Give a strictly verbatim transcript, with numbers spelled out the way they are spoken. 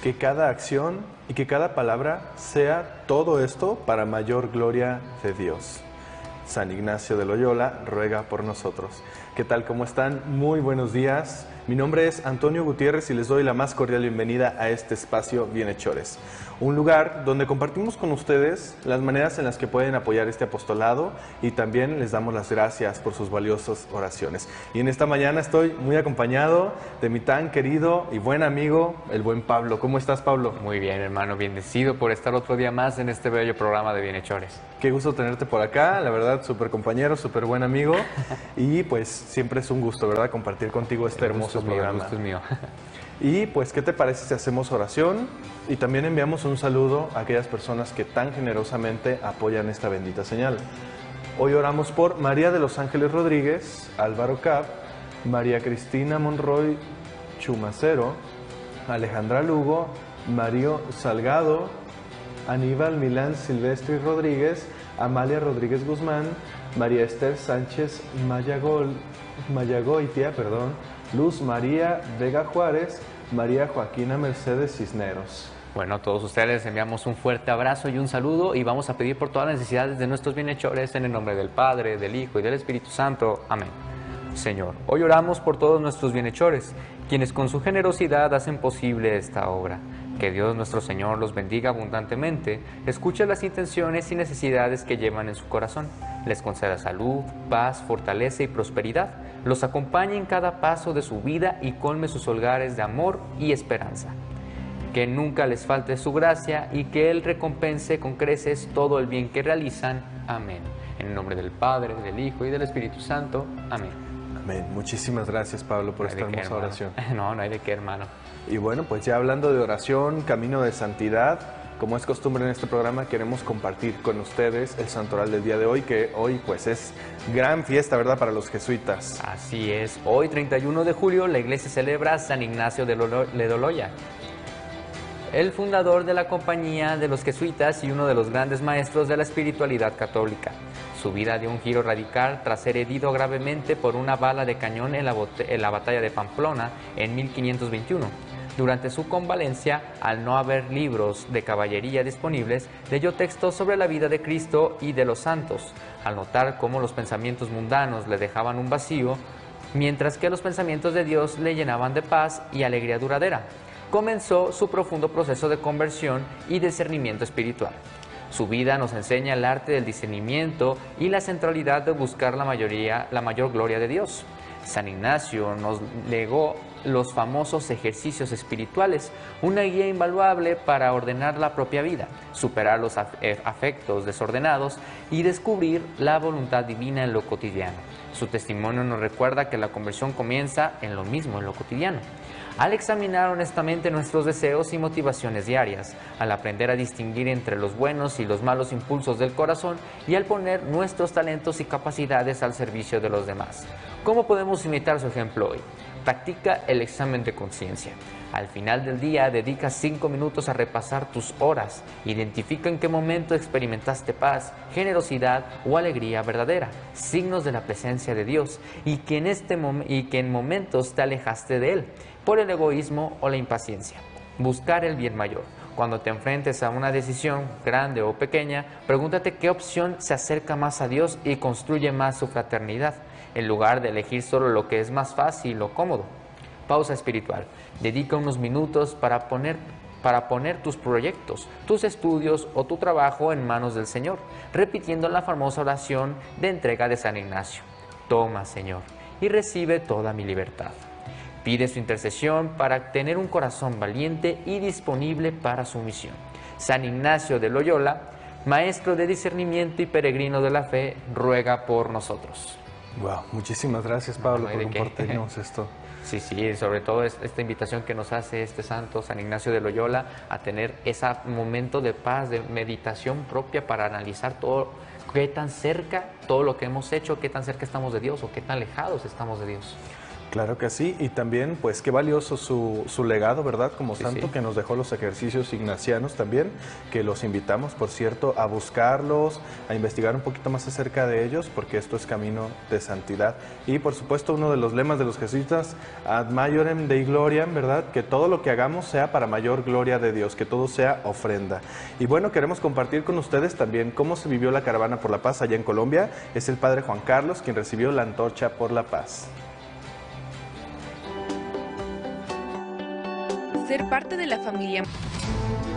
que cada acción y que cada palabra sea todo esto para mayor gloria de Dios. San Ignacio de Loyola ruega por nosotros. ¿Qué tal? ¿Cómo están? Muy buenos días. Mi nombre es Antonio Gutiérrez y les doy la más cordial bienvenida a este espacio Bienhechores, un lugar donde compartimos con ustedes las maneras en las que pueden apoyar este apostolado y también les damos las gracias por sus valiosas oraciones. Y en esta mañana estoy muy acompañado de mi tan querido y buen amigo, el buen Pablo. ¿Cómo estás, Pablo? Muy bien, hermano, bendecido por estar otro día más en este bello programa de Bienhechores. Qué gusto tenerte por acá, la verdad, súper compañero, súper buen amigo y pues siempre es un gusto, ¿verdad?, compartir contigo este hermoso programa. El gusto es mío. Y pues, ¿qué te parece si hacemos oración? Y también enviamos un saludo a aquellas personas que tan generosamente apoyan esta bendita señal. Hoy oramos por María de los Ángeles Rodríguez, Álvaro Cap, María Cristina Monroy Chumacero, Alejandra Lugo, Mario Salgado, Aníbal Milán Silvestri Rodríguez, Amalia Rodríguez Guzmán, María Esther Sánchez Mayagol, Mayagoitia, perdón, Luz María Vega Juárez, María Joaquina Mercedes Cisneros. Bueno, a todos ustedes les enviamos un fuerte abrazo y un saludo y vamos a pedir por todas las necesidades de nuestros bienhechores en el nombre del Padre, del Hijo y del Espíritu Santo. Amén. Señor, hoy oramos por todos nuestros bienhechores, quienes con su generosidad hacen posible esta obra. Que Dios nuestro Señor los bendiga abundantemente, escuche las intenciones y necesidades que llevan en su corazón, les conceda salud, paz, fortaleza y prosperidad, los acompañe en cada paso de su vida y colme sus hogares de amor y esperanza. Que nunca les falte su gracia y que Él recompense con creces todo el bien que realizan. Amén. En el nombre del Padre, del Hijo y del Espíritu Santo. Amén. Amén. Muchísimas gracias, Pablo, por No esta hermosa qué, oración. No, no hay de qué, hermano. Y bueno, pues ya hablando de oración, camino de santidad, como es costumbre en este programa, queremos compartir con ustedes el santoral del día de hoy, que hoy pues es gran fiesta, ¿verdad?, para los jesuitas. Así es. Hoy, treinta y uno de julio, la iglesia celebra a San Ignacio de Loyola, el fundador de la compañía de los jesuitas y uno de los grandes maestros de la espiritualidad católica. Su vida dio un giro radical tras ser herido gravemente por una bala de cañón en la, en la batalla de Pamplona en mil quinientos veintiuno. Durante su convalencia, al no haber libros de caballería disponibles, leyó textos sobre la vida de Cristo y de los santos. Al notar cómo los pensamientos mundanos le dejaban un vacío, mientras que los pensamientos de Dios le llenaban de paz y alegría duradera, comenzó su profundo proceso de conversión y discernimiento espiritual. Su vida nos enseña el arte del discernimiento y la centralidad de buscar la, mayoría, la mayor gloria de Dios. San Ignacio nos legó los famosos ejercicios espirituales, una guía invaluable para ordenar la propia vida, superar los afectos desordenados y descubrir la voluntad divina en lo cotidiano. Su testimonio nos recuerda que la conversión comienza en lo mismo, en lo cotidiano. Al examinar honestamente nuestros deseos y motivaciones diarias, al aprender a distinguir entre los buenos y los malos impulsos del corazón y al poner nuestros talentos y capacidades al servicio de los demás. ¿Cómo podemos imitar su ejemplo hoy? Practica el examen de conciencia. Al final del día, dedica cinco minutos a repasar tus horas. Identifica en qué momento experimentaste paz, generosidad o alegría verdadera, signos de la presencia de Dios, y que en, este mom- y que en momentos te alejaste de Él, por el egoísmo o la impaciencia. Buscar el bien mayor. Cuando te enfrentes a una decisión, grande o pequeña, pregúntate qué opción se acerca más a Dios y construye más su fraternidad, en lugar de elegir solo lo que es más fácil o cómodo. Pausa espiritual. Dedica unos minutos para poner, para poner tus proyectos, tus estudios o tu trabajo en manos del Señor, repitiendo la famosa oración de entrega de San Ignacio. Toma, Señor, y recibe toda mi libertad. Pide su intercesión para tener un corazón valiente y disponible para su misión. San Ignacio de Loyola, maestro de discernimiento y peregrino de la fe, ruega por nosotros. Wow, muchísimas gracias, Pablo, No hay por de qué. compartirnos esto. Sí, sí, sobre todo es esta invitación que nos hace este santo, San Ignacio de Loyola, a tener ese momento de paz, de meditación propia para analizar todo, qué tan cerca, todo lo que hemos hecho, qué tan cerca estamos de Dios o qué tan alejados estamos de Dios. Claro que sí, y también pues qué valioso su, su legado, ¿verdad? Como Sí, santo sí. que nos dejó los ejercicios ignacianos también, que los invitamos, por cierto, a buscarlos, a investigar un poquito más acerca de ellos, porque esto es camino de santidad. Y por supuesto uno de los lemas de los jesuitas, ad maiorem Dei gloriam, ¿verdad? Que todo lo que hagamos sea para mayor gloria de Dios, que todo sea ofrenda. Y bueno, queremos compartir con ustedes también cómo se vivió la Caravana por la Paz allá en Colombia. Es el padre Juan Carlos quien recibió la antorcha por la paz. Ser parte de la familia